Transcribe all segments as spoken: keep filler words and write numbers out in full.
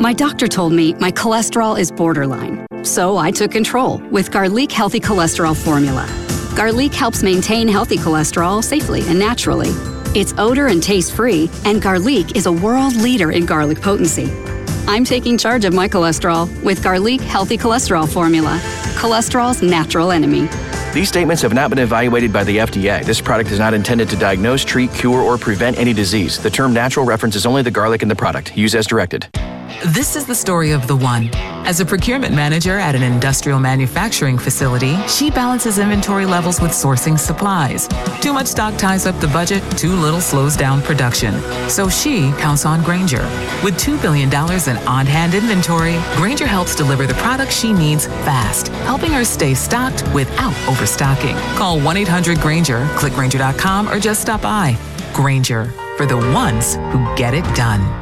My doctor told me my cholesterol is borderline, so I took control with Garlic Healthy Cholesterol Formula. Garlic helps maintain healthy cholesterol safely and naturally. It's odor and taste-free, and Garlic is a world leader in garlic potency. I'm taking charge of my cholesterol with Garlic Healthy Cholesterol Formula, cholesterol's natural enemy. These statements have not been evaluated by the F D A. This product is not intended to diagnose, treat, cure, or prevent any disease. The term natural references only the garlic in the product. Use as directed. This is the story of the one. As a procurement manager at an industrial manufacturing facility, she balances inventory levels with sourcing supplies. Too much stock ties up the budget, too little slows down production. So she counts on Grainger. With two billion dollars in on-hand inventory, Grainger helps deliver the products she needs fast, helping her stay stocked without overstocking. Call one eight hundred Grainger, click Grainger dot com, or just stop by. Grainger, for the ones who get it done.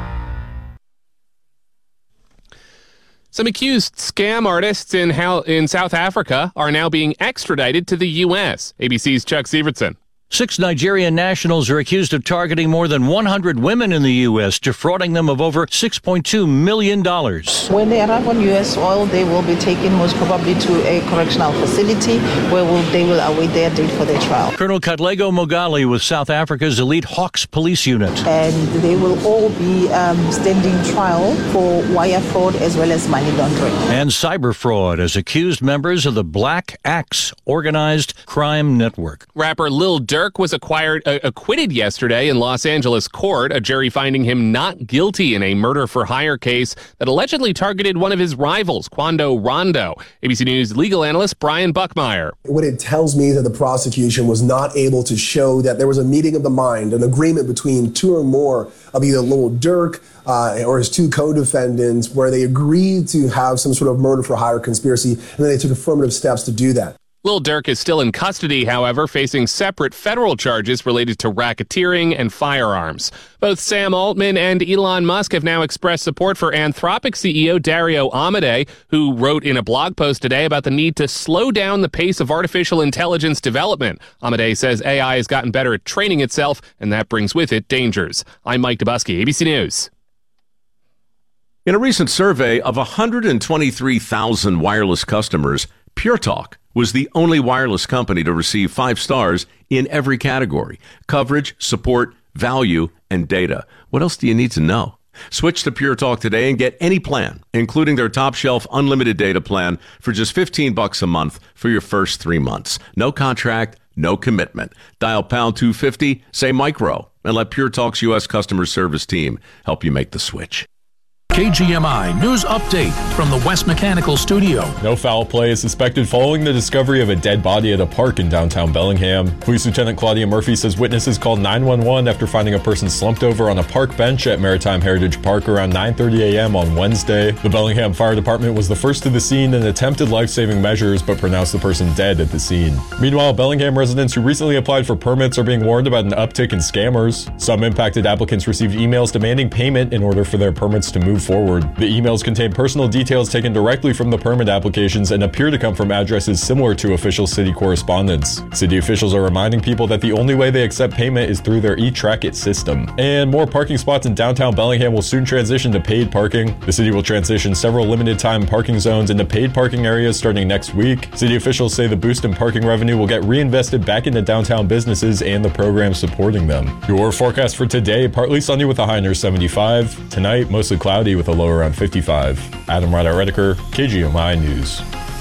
Some accused scam artists in Hal- in South Africa are now being extradited to the U S. A B C's Chuck Sievertson. Six Nigerian nationals are accused of targeting more than one hundred women in the U S, defrauding them of over six point two million dollars. When they arrive on U S soil, they will be taken most probably to a correctional facility where will, they will await their date for their trial. Colonel Katlego Mogali with South Africa's elite Hawks police unit. And they will all be um, standing trial for wire fraud as well as money laundering. And cyber fraud as accused members of the Black Axe organized crime network. Rapper Lil Durk was acquired, uh, acquitted yesterday in Los Angeles court, a jury finding him not guilty in a murder-for-hire case that allegedly targeted one of his rivals, Quando Rondo. A B C News legal analyst Brian Buckmeyer. What it tells me is that the prosecution was not able to show that there was a meeting of the mind, an agreement between two or more of either Lil Durk uh, or his two co-defendants, where they agreed to have some sort of murder-for-hire conspiracy, and then they took affirmative steps to do that. Lil Durk is still in custody, however, facing separate federal charges related to racketeering and firearms. Both Sam Altman and Elon Musk have now expressed support for Anthropic C E O Dario Amodei, who wrote in a blog post today about the need to slow down the pace of artificial intelligence development. Amodei says A I has gotten better at training itself, and that brings with it dangers. I'm Mike Dubusky, A B C News. In a recent survey of one hundred twenty-three thousand wireless customers, Pure Talk was the only wireless company to receive five stars in every category: coverage, support, value, and data. What else do you need to know? Switch to Pure Talk today and get any plan, including their top shelf unlimited data plan, for just fifteen bucks a month for your first three months. No contract, no commitment. Dial pound two fifty, say micro, and let Pure Talk's U S customer service team help you make the switch. K G M I News Update from the West Mechanical Studio. No foul play is suspected following the discovery of a dead body at a park in downtown Bellingham. Police Lieutenant Claudia Murphy says witnesses called nine one one after finding a person slumped over on a park bench at Maritime Heritage Park around nine thirty a.m. on Wednesday. The Bellingham Fire Department was the first to the scene and attempted life-saving measures, but pronounced the person dead at the scene. Meanwhile, Bellingham residents who recently applied for permits are being warned about an uptick in scammers. Some impacted applicants received emails demanding payment in order for their permits to move forward. The emails contain personal details taken directly from the permit applications and appear to come from addresses similar to official city correspondence. City officials are reminding people that the only way they accept payment is through their e-Trackit system. And more parking spots in downtown Bellingham will soon transition to paid parking. The city will transition several limited-time parking zones into paid parking areas starting next week. City officials say the boost in parking revenue will get reinvested back into downtown businesses and the programs supporting them. Your forecast for today: partly sunny with a high near seventy-five. Tonight, mostly cloudy with a low around fifty-five. Adam Ryder-Rediker, K G M I News.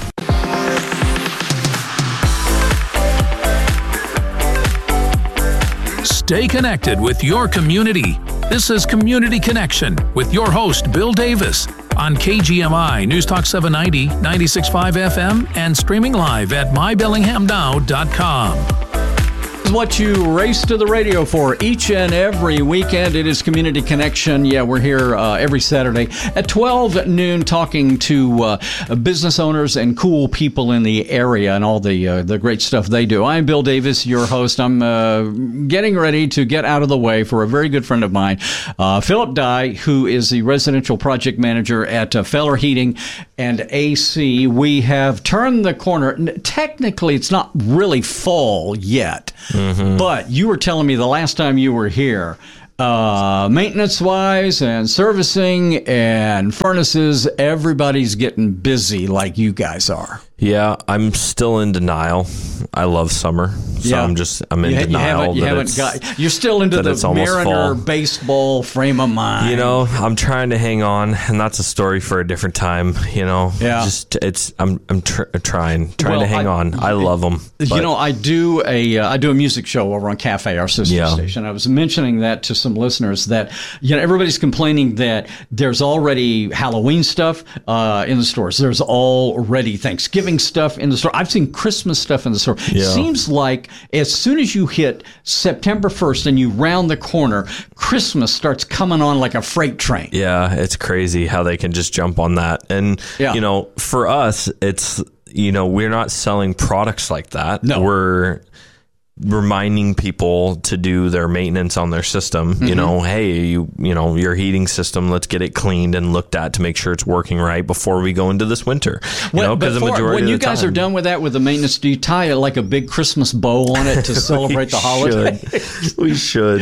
Stay connected with your community. This is Community Connection with your host, Bill Davis, on K G M I News Talk seven ninety, ninety-six point five F M, and streaming live at my bellingham now dot com. What you race to the radio for each and every weekend. It is Community Connection. Yeah, we're here uh, every Saturday at twelve noon talking to uh, business owners and cool people in the area and all the uh, the great stuff they do. I'm Bill Davis, your host. I'm uh, getting ready to get out of the way for a very good friend of mine, uh, Philip Dye, who is the residential project manager at uh, Feller Heating and A C. We have turned the corner. Technically, it's not really fall yet. Mm-hmm. But you were telling me the last time you were here, uh, maintenance-wise and servicing and furnaces, everybody's getting busy like you guys are. Yeah, I'm still in denial. I love summer, so Yeah. I'm just I'm in You, ha- you denial. haven't, you that haven't it's- got. You're still into that it's the almost Mariner fall. baseball frame of mind. You know, I'm trying to hang on, and that's a story for a different time. You know, Yeah. Just it's I'm I'm tr- trying trying Well, to hang I- on. I love them. You know, I do a uh, I do a music show over on Cafe, our sister Yeah. station. I was mentioning that to some listeners that you know everybody's complaining that there's already Halloween stuff uh, in the stores. There's already Thanksgiving stuff in the store. I've seen Christmas stuff in the store. Yeah. Seems like as soon as you hit September first and you round the corner, Christmas starts coming on like a freight train. Yeah, it's crazy how they can just jump on that. And, Yeah. you know, for us, it's, you know, we're not selling products like that. No. We're reminding people to do their maintenance on their system. Mm-hmm. You know, hey, you you know, your heating system, let's get it cleaned and looked at to make sure it's working right before we go into this winter. You Well, know, because the before- majority when of you the guys time, are done with that, with the maintenance, do you tie it like a big Christmas bow on it to celebrate the holiday? should. We should.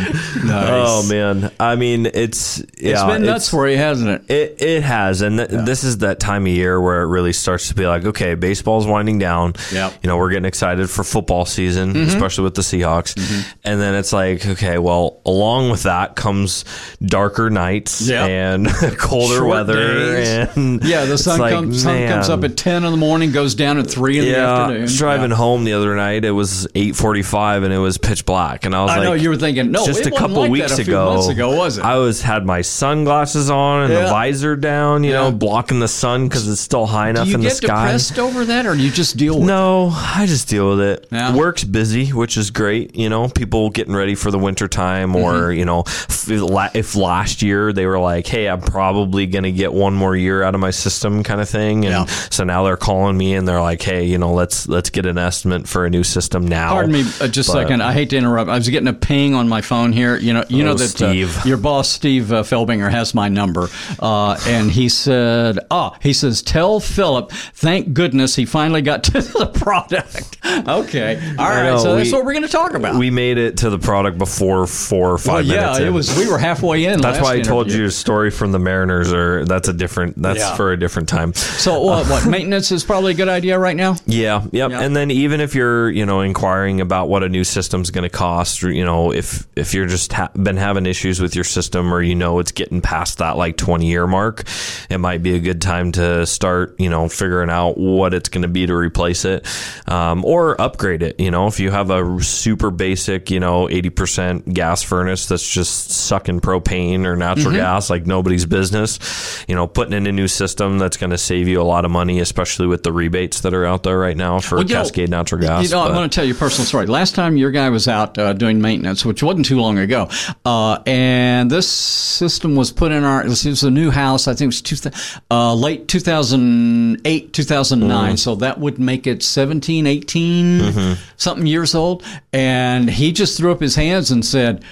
Oh man, I mean, it's yeah, It's been nuts for you, hasn't it? It it has, and th- this is that time of year where it really starts to be like, okay, baseball's winding down. Yep. You know, we're getting excited for football season, Mm-hmm. especially with the Seahawks. And then it's like, okay, well, along with that comes darker nights Yep. and colder Short weather, days. and Yeah, the it's sun, like, comes, sun comes up man. at ten in the morning, goes down at three in the Yeah, I afternoon. was driving Yeah. home the other night. It was eight forty-five and it was pitch black, and I was I like, know you were thinking, no, just it a wasn't couple like weeks that a few ago, months ago, was it? I was had my sunglasses on and Yeah. the visor down, you Yeah. know, blocking the sun because it's still high enough Do you in the get sky. depressed over that, or do you just deal with it? No, I just deal with it. Yeah. Work's busy, which is great. You know, people getting ready for the winter time, or Mm-hmm. you know, if, if last year they were like, "Hey, I'm probably going to get one more year out of my system," kind of thing, and Yeah. so now they're calling me and they're like, "Hey, you know, let's let's get an estimate for a new system now." Pardon me, uh, just a But- second. I hate to interrupt. I was getting a ping on my phone here. You know, you Oh, know that uh, Steve. your boss, Steve uh, Felbinger, has my number, uh, and he said, "Ah, he says, tell Philip, thank goodness he finally got to the product." Okay, all I right. know, So that's we- what we're going to talk about. We made it to the product before four or five well, yeah, minutes. it in. was. We were halfway in. That's last why I told interview. you a story from the Mariners, or that's a different. That's Yeah. for a different time. So what? what maintenance is probably a good idea right now. Yeah, yep. Yeah. And then even if you're, you know, inquiring about what a new system's going to cost, or, you know, if if you're just ha- been having issues with your system, or you know it's getting past that like twenty year mark, it might be a good time to start, you know, figuring out what it's going to be to replace it, um, or upgrade it. You know, if you have a super basic, you know, eighty percent gas furnace that's just sucking propane or natural Mm-hmm. gas like nobody's business, you know, putting in a new system that's going to save you a lot of money, especially with the rebates that are out there right now for Well, you know, Cascade Natural Gas. You know, I'm but- going to tell you a personal story. Last time your guy was out uh, doing maintenance, which wasn't too long ago, uh, and this system was put in our. It was, it was a new house. I think it was two, uh, late two thousand eight, two thousand nine. Mm. So that would make it seventeen, eighteen, Mm-hmm. something years old. And he just threw up his hands and said,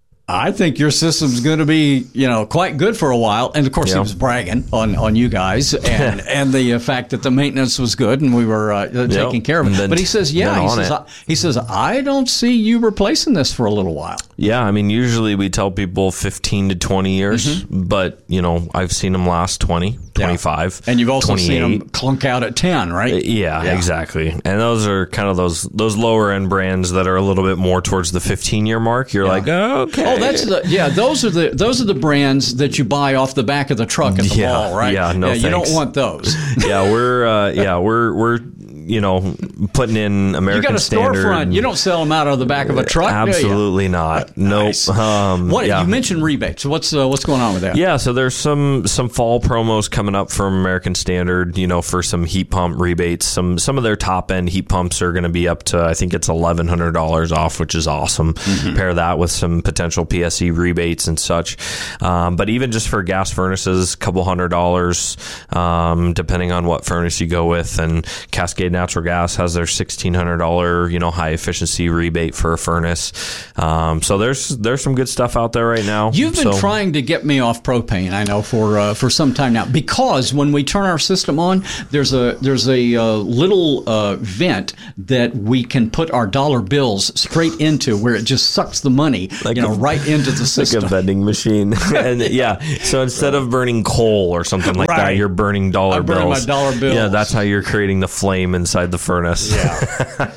I think your system's going to be, you know, quite good for a while. And of course, Yeah. he was bragging on, on you guys and and the uh, fact that the maintenance was good and we were uh, uh, taking care of it. And then- But he says, yeah, then he on says, it. I, he says, I don't see you replacing this for a little while. Yeah, I mean, usually we tell people fifteen to twenty years, but, you know, I've seen them last twenty, twenty-five, And you've also seen twenty-eight. them clunk out at ten, right? Yeah, Yeah. exactly. And those are kind of those those lower end brands that are a little bit more towards the fifteen year mark. You're like, oh, okay. Oh, that's the yeah. Those are the those are the brands that you buy off the back of the truck at the Yeah, mall, right? yeah, no you don't thanks. want those. yeah, we're uh, yeah, we're we're you know putting in American You got a Standard. storefront. You don't sell them out of the back of a truck, do you? Absolutely not. Nope. Nice. Um, What yeah. you mentioned rebates. What's uh, what's going on with that? Yeah, so there's some some fall promos coming up from American Standard, you know, for some heat pump rebates. Some some of their top end heat pumps are going to be up to, I think it's eleven hundred dollars off, which is awesome. Mm-hmm. Pair that with some potential P S E rebates and such. Um, but even just for gas furnaces, a couple hundred dollars, um, depending on what furnace you go with. And Cascade Natural Gas has their sixteen hundred dollars, you know, high efficiency rebate for a furnace. Um, so there's there's some good stuff out there right now. You've been so, trying to get me off propane, I know, for uh, for some time now, because when we turn our system on, there's a there's a uh, little uh, vent that we can put our dollar bills straight into, where it just sucks the money, like you know, a, right into the system. Like a vending machine. And yeah, so instead of burning coal or something like right. that, you're burning dollar I'm bills. Burning my dollar bills. Yeah, that's how you're creating the flame inside the furnace. Yeah.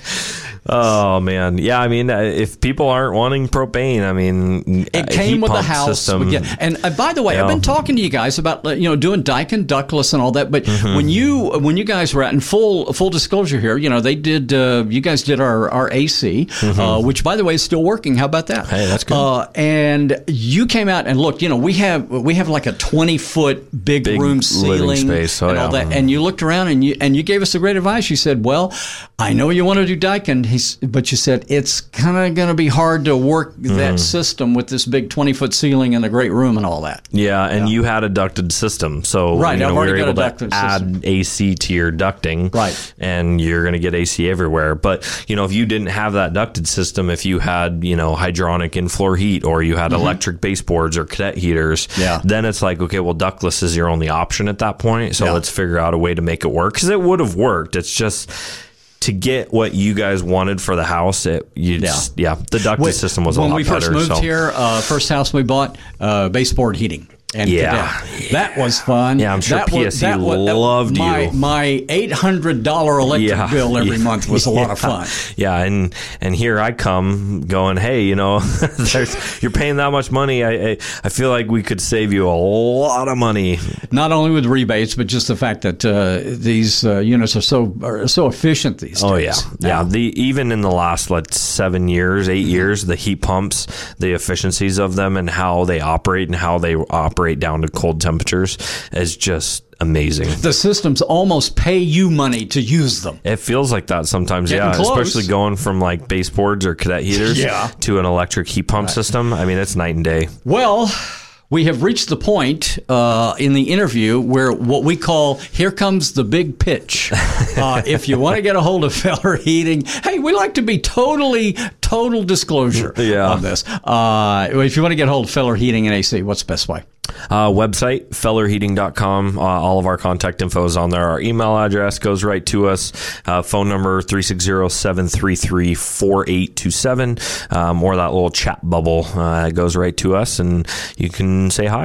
Oh man, yeah. I mean, if people aren't wanting propane, I mean, it came with the house. System, yeah. And uh, by the way, you I've know, been talking to you guys about you know doing Daikin ductless and all that. But mm-hmm. when you when you guys were at, in full full disclosure here, you know they did. Uh, you guys did our our A C, mm-hmm. uh, which by the way is still working. How about that? Hey, that's good. Uh, and you came out and looked. You know, we have we have like a twenty foot big, big room ceiling space. Oh, and all yeah. that. And you looked around and you and you gave us the great advice. You said, "Well, I know you want to do Daikin," he's, but you said it's kind of going to be hard to work that mm. system with this big twenty foot ceiling and a great room and all that. Yeah, and yeah. you had a ducted system, so right, you know, I've we were already able got to a add system. A C to your ducting, right? And you're going to get A C everywhere. But you know, if you didn't have that ducted system, if you had you know hydronic in floor heat, or you had mm-hmm. electric baseboards or cadet heaters, yeah. then it's like, okay, well, ductless is your only option at that point. So yeah. let's figure out a way to make it work, because it would have worked. It's just, to get what you guys wanted for the house, it you yeah, just, yeah the ducted Wait, system was a lot better. When we first better, moved so. here, uh, first house we bought, uh, baseboard heating. And yeah, yeah, that was fun. Yeah, I'm sure that P S E was, that was, that loved my, you. My eight hundred dollars electric yeah, bill every yeah, month was a yeah, lot of fun. Yeah, and and here I come going, hey, you know, there's, you're paying that much money. I, I I feel like we could save you a lot of money. Not only with rebates, but just the fact that uh, these uh, units are so are so efficient these days. Oh yeah, yeah. The even in the last like seven years, eight years, the heat pumps, the efficiencies of them, and how they operate and how they operate down to cold temperatures is just amazing. The systems almost pay you money to use them. It feels like that sometimes. Getting yeah, close. Especially going from like baseboards or cadet heaters yeah. to an electric heat pump right. system. I mean, it's night and day. Well, we have reached the point uh, in the interview where what we call, here comes the big pitch. Uh, if you want to get a hold of Feller Heating, hey, we like to be totally, total disclosure yeah. on this. Uh, if you want to get a hold of Feller Heating and A C, what's the best way? Uh, website, feller heating dot com. Uh, all of our contact info is on there. Our email address goes right to us. Uh, phone number three six zero, seven three three, four eight two seven. Um, or that little chat bubble uh, goes right to us, and you can say hi.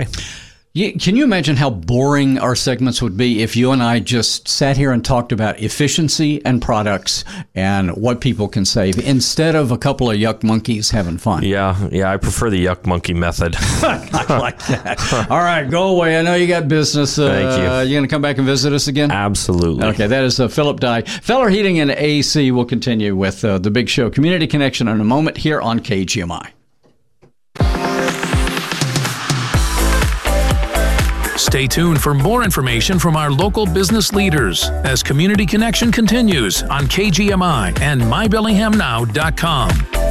Can you imagine how boring our segments would be if you and I just sat here and talked about efficiency and products and what people can save instead of a couple of yuck monkeys having fun? Yeah, yeah, I prefer the yuck monkey method. I like that. All right, go away. I know you got business. Uh, Thank you. You going to come back and visit us again? Absolutely. Okay, that is uh, Philip Dye. Feller Heating and A C will continue with uh, the big show, Community Connection, in a moment here on K G M I. Stay tuned for more information from our local business leaders as Community Connection continues on K G M I and my bellingham now dot com.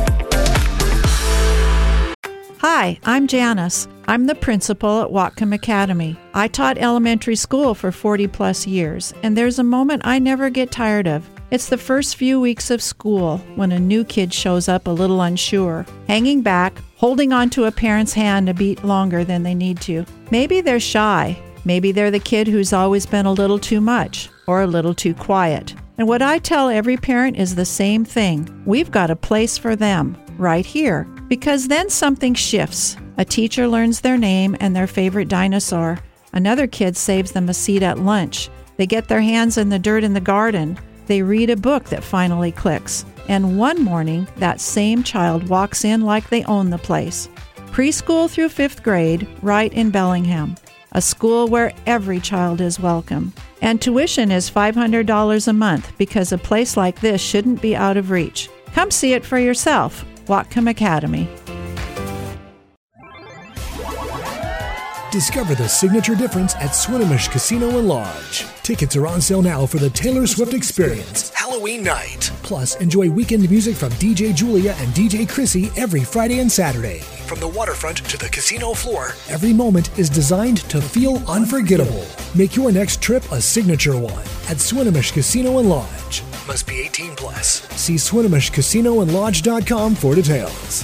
Hi, I'm Janice. I'm the principal at Whatcom Academy. I taught elementary school for forty plus years, and there's a moment I never get tired of. It's the first few weeks of school when a new kid shows up a little unsure, hanging back, holding on to a parent's hand a beat longer than they need to. Maybe they're shy. Maybe they're the kid who's always been a little too much or a little too quiet. And what I tell every parent is the same thing. We've got a place for them right here, because then something shifts. A teacher learns their name and their favorite dinosaur. Another kid saves them a seat at lunch. They get their hands in the dirt in the garden. They read a book that finally clicks. And one morning, that same child walks in like they own the place. Preschool through fifth grade, right in Bellingham. A school where every child is welcome. And tuition is five hundred dollars a month, because a place like this shouldn't be out of reach. Come see it for yourself. Whatcom Academy. Discover the signature difference at Swinomish Casino and Lodge. Tickets are on sale now for the Taylor Swift Experience, Halloween night. Plus, enjoy weekend music from D J Julia and D J Chrissy every Friday and Saturday. From the waterfront to the casino floor, every moment is designed to feel unforgettable. Make your next trip a signature one at Swinomish Casino and Lodge. Must be eighteen plus. See Swinomish Casino and Lodge dot com for details.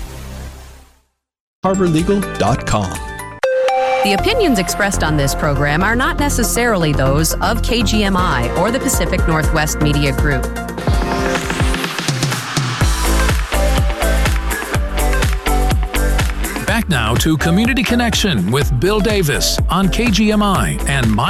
harbor legal dot com. The opinions expressed on this program are not necessarily those of K G M I or the Pacific Northwest Media Group. Back now to Community Connection with Bill Davis on K G M I and My